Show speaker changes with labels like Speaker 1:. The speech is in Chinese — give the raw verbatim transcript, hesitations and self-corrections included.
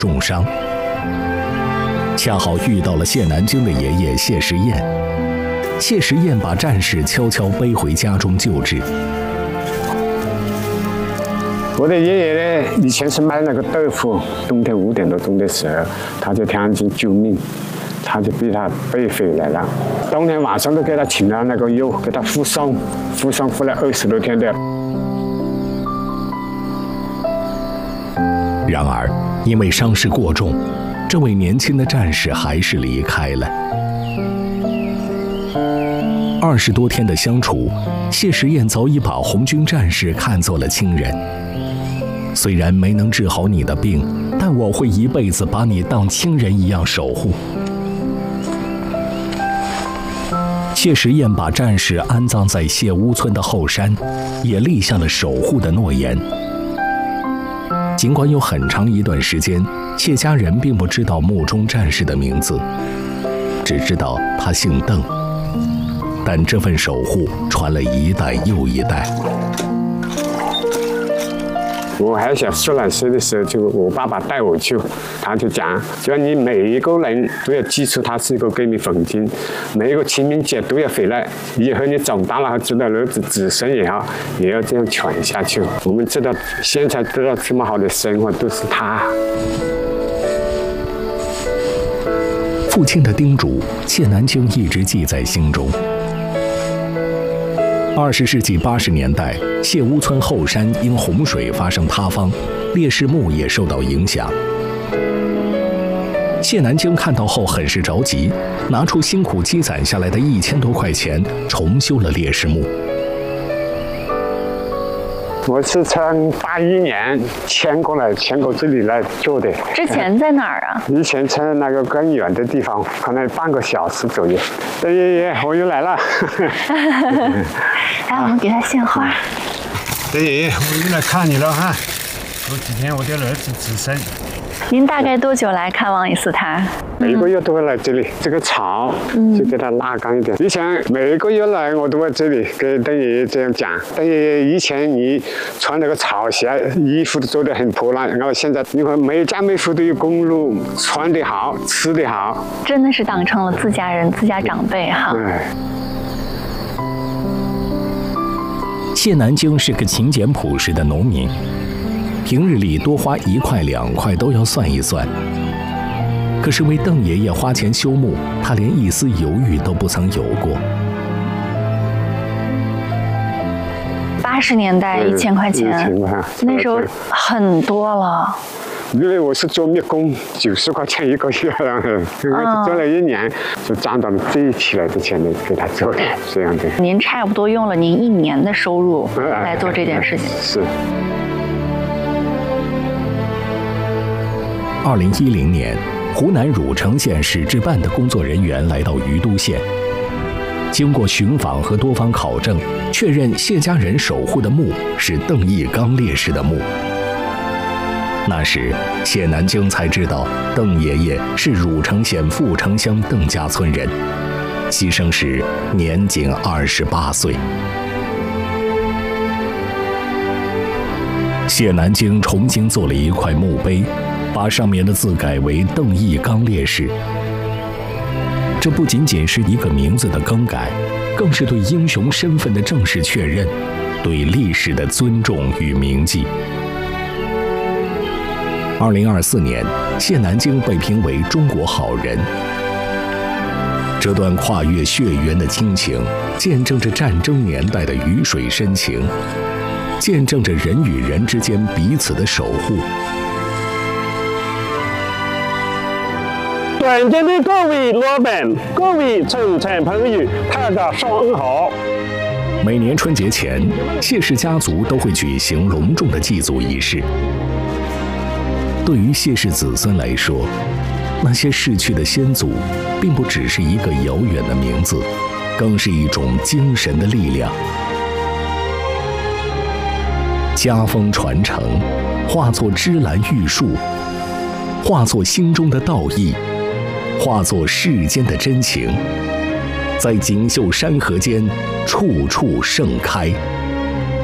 Speaker 1: 重伤，恰好遇到了谢南京的爷爷谢时彦。谢时彦把战士悄悄背回家中救治。
Speaker 2: 我的爷爷呢，以前是卖那个豆腐，冬天五点多钟的时候，他就天津救命，他就被他背回来了。当天晚上都给他请了那个药，给他服伤，服伤服了二十多天的。
Speaker 1: 然而，因为伤势过重，这位年轻的战士还是离开了。二十多天的相处，谢时彦早已把红军战士看作了亲人。虽然没能治好你的病，但我会一辈子把你当亲人一样守护。谢时彦把战士安葬在谢屋村的后山，也立下了守护的诺言。尽管有很长一段时间，谢家人并不知道墓中战士的名字，只知道他姓邓，但这份守护传了一代又一代。
Speaker 2: 我还小十来岁的时候，就我爸爸带我去，他就讲，就你每一个人都要记住他是一个革命红军，每一个清明节都要回来。以后你长大了，知道儿子子孙也好，也要这样传下去。我们知道，现在得到这么好的生活，都是他。
Speaker 1: 父亲的叮嘱，谢南京一直记在心中。二十世纪八十年代，谢屋村后山因洪水发生塌方，烈士墓也受到影响。谢南京看到后很是着急，拿出辛苦积攒下来的一千多块钱，重修了烈士墓。
Speaker 2: 我是从八一年迁过来，迁过这里来做的。
Speaker 3: 之前在哪儿啊？
Speaker 2: 以前在那个更远的地方，可能半个小时左右。对爷爷，我又来了。
Speaker 3: 来，我们给他献花。
Speaker 2: 对爷爷，我又来看你了哈。这几天我的儿子子孙。
Speaker 3: 您大概多久来看望一次他？
Speaker 2: 每个月都会来这里，这个草就给它拉干一点。以前每个月来我都在这里给邓爷爷这样讲。邓爷爷以前你穿那个草鞋，衣服都做得很破烂，然后现在你看每家每户都有公路，穿得好，吃得好，
Speaker 3: 真的是当成了自家人、自家长辈哈。
Speaker 2: 哎。
Speaker 1: 谢南京是个勤俭朴实的农民。平日里多花一块两块都要算一算，可是为邓爷爷花钱修墓，他连一丝犹豫都不曾有过。
Speaker 3: 八十年代一千块钱，那时候很多了。
Speaker 2: 因为我是做密工，九十块钱一个月了，因为做了一年，就赚到了这一期来的钱来给他做的，这样的。
Speaker 3: 您差不多用了您一年的收入来做这件事情。
Speaker 2: 是。
Speaker 1: 二零一零年，湖南汝城县史志办的工作人员来到于都县，经过寻访和多方考证，确认谢家人守护的墓是邓义刚烈士的墓。那时，谢南京才知道邓爷爷是汝城县富城乡邓家村人，牺牲时年仅二十八岁。谢南京重新做了一块墓碑，把上面的字改为邓义刚烈士。这不仅仅是一个名字的更改，更是对英雄身份的正式确认，对历史的尊重与铭记。二零二四年，谢南京被评为中国好人。这段跨越血缘的亲情，见证着战争年代的鱼水深情，见证着人与人之间彼此的守护。
Speaker 4: 尊敬的各位老板、各位村亲朋友，大家上午好。
Speaker 1: 每年春节前，谢氏家族都会举行隆重的祭祖仪式。对于谢氏子孙来说，那些逝去的先祖，并不只是一个遥远的名字，更是一种精神的力量。家风传承，化作芝兰玉树，化作心中的道义，化作世间的真情，在锦绣山河间处处盛开。